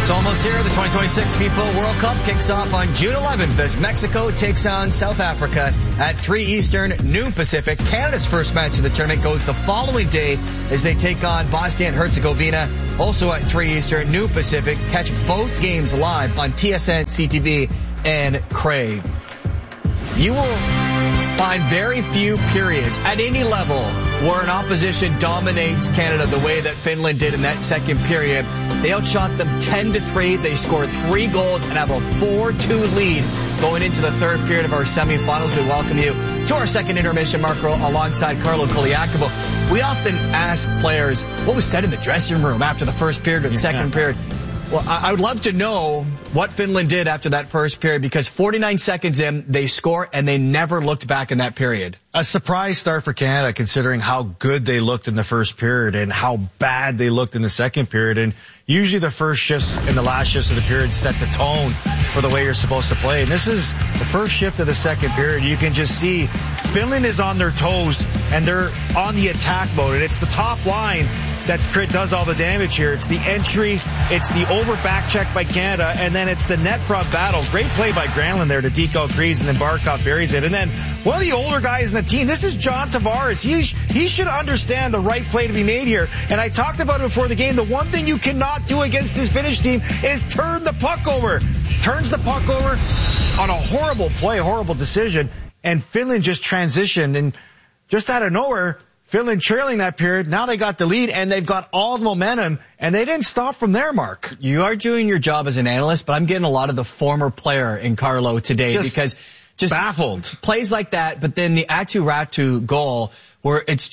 It's almost here. The 2026 FIFA World Cup kicks off on June 11th as Mexico takes on South Africa at 3 Eastern, noon Pacific. Canada's first match of the tournament goes the following day as they take on Bosnia and Herzegovina, also at 3 Eastern, noon Pacific. Catch both games live on TSN, CTV, and Crave. You will find very few periods at any level where an opposition dominates Canada the way that Finland did in that second period. They outshot them 10-3. They scored 3 goals and have a 4-2 lead going into the third period of our semifinals. We welcome you to our second intermission, Marco, alongside Carlo Colaiacovo. We often ask players what was said in the dressing room after the first period or the second period. Well, I would love to know what Finland did after that first period, because 49 seconds in, they score and they never looked back in that period. A surprise start for Canada, considering how good they looked in the first period and how bad they looked in the second period. And usually the first shifts and the last shifts of the period set the tone for the way you're supposed to play. And this is the first shift of the second period. You can just see Finland is on their toes and they're on the attack mode. And it's the top line that does all the damage here. It's the entry, it's the over back check by Canada, and then it's the net front battle. Great play by Granlund there to deke out Greaves, and then Barkov buries it. And then one of the older guys in the team, this is John Tavares. He should understand the right play to be made here. And I talked about it before the game. The one thing you cannot do against this Finnish team is turn the puck over. Turns the puck over on a horrible play, horrible decision, and Finland just transitioned, and just out of nowhere, Finland trailing that period, now they got the lead, and they've got all the momentum, and they didn't stop from there, Mark. You are doing your job as an analyst, but I'm getting a lot of the former player in Carlo today, because just baffled. Plays like that, but then the Aatu Räty goal, where it's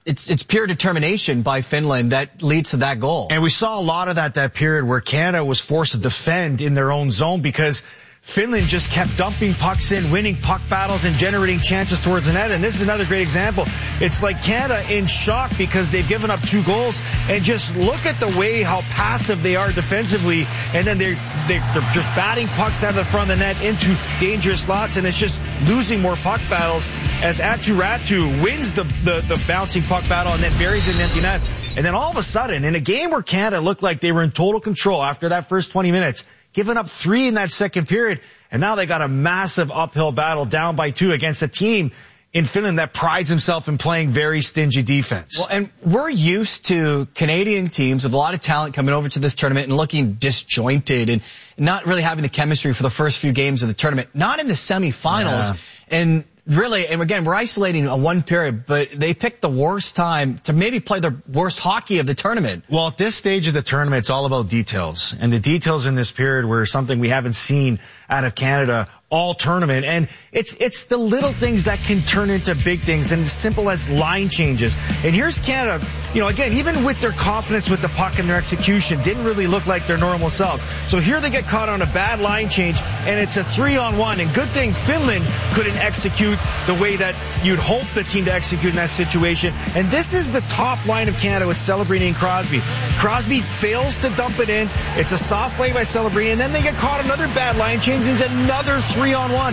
pure determination by Finland that leads to that goal. And we saw a lot of that period where Canada was forced to defend in their own zone because Finland just kept dumping pucks in, winning puck battles, and generating chances towards the net. And this is another great example. It's like Canada in shock because they've given up 2 goals. And just look at the way how passive they are defensively. And then they're just batting pucks out of the front of the net into dangerous slots. And it's just losing more puck battles as Aatu Räty wins the bouncing puck battle and then buries it in empty net. And then all of a sudden, in a game where Canada looked like they were in total control after that first 20 minutes, giving up 3 in that second period, and now they got a massive uphill battle down by 2 against a team in Finland that prides himself in playing very stingy defense. Well, and we're used to Canadian teams with a lot of talent coming over to this tournament and looking disjointed and not really having the chemistry for the first few games of the tournament. Not in the semifinals. Yeah. And really, and again, we're isolating a one period, but they picked the worst time to maybe play their worst hockey of the tournament. Well, at this stage of the tournament, it's all about details. And the details in this period were something we haven't seen out of Canada all tournament. And it's the little things that can turn into big things, and as simple as line changes. And here's Canada, again, even with their confidence with the puck and their execution, didn't really look like their normal selves. So here they get caught on a bad line change, and it's a 3-on-1. And good thing Finland couldn't execute the way that you'd hope the team to execute in that situation. And this is the top line of Canada with Celebrini and Crosby. Crosby fails to dump it in. It's a soft play by Celebrini, and then they get caught another bad line change. It's another 3-on-1.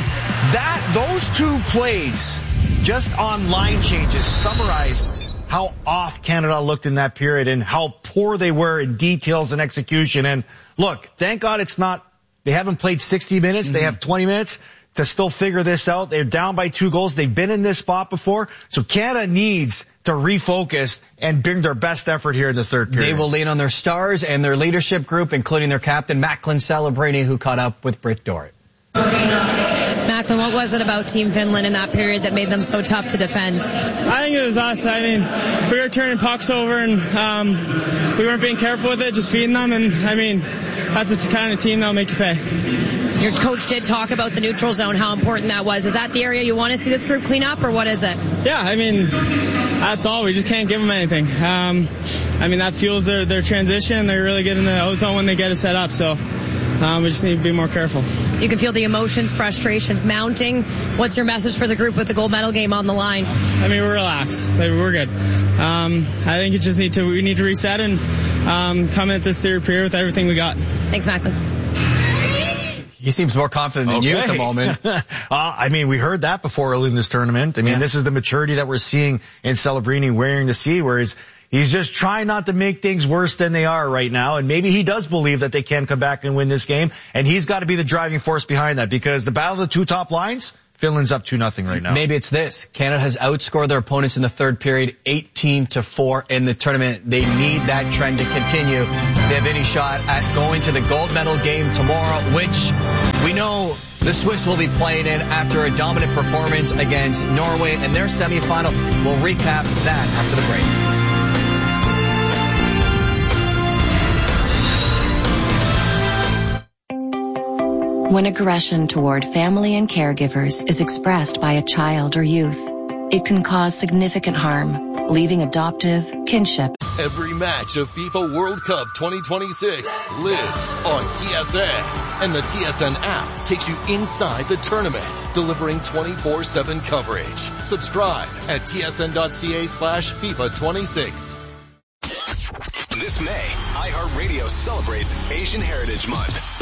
Those 2 plays just on line changes summarized how off Canada looked in that period and how poor they were in details and execution. And look, thank God they haven't played 60 minutes. They have 20 minutes to still figure this out. They're down by 2 goals. They've been in this spot before. So Canada needs to refocus and bring their best effort here in the third period. They will lean on their stars and their leadership group, including their captain, Macklin Celebrini, who caught up with Britt Dorrit. Macklin, what was it about Team Finland in that period that made them so tough to defend? I think it was us. We were turning pucks over and we weren't being careful with it, just feeding them. And, that's the kind of team that'll make you pay. Your coach did talk about the neutral zone, how important that was. Is that the area you want to see this group clean up, or what is it? Yeah, that's all. We just can't give them anything. That fuels their transition. They're really good in the O-zone when they get it set up. So we just need to be more careful. You can feel the emotions, frustrations mounting. What's your message for the group with the gold medal game on the line? We're relaxed. We're good. I think we need to reset and come at this third period with everything we got. Thanks, Macklin. He seems more confident than you at the moment. We heard that before early in this tournament. This is the maturity that we're seeing in Celebrini wearing the C, whereas He's just trying not to make things worse than they are right now. And maybe he does believe that they can come back and win this game. And he's got to be the driving force behind that, because the battle of the two top lines, Finland's up 2-0 right now. Maybe it's this. Canada has outscored their opponents in the third period 18-4 in the tournament. They need that trend to continue. They have any shot at going to the gold medal game tomorrow, which we know the Swiss will be playing in after a dominant performance against Norway in their semifinal. We'll recap that after the break. When aggression toward family and caregivers is expressed by a child or youth, it can cause significant harm, leaving adoptive, kinship. Every match of FIFA World Cup 2026 lives on TSN. And the TSN app takes you inside the tournament, delivering 24/7 coverage. Subscribe at tsn.ca/FIFA26. This May, iHeartRadio celebrates Asian Heritage Month.